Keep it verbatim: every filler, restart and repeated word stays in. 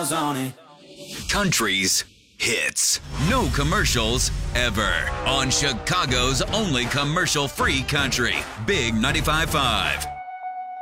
miles on it. Country's hits. No commercials ever. On Chicago's only commercial-free country. Big ninety-five point five.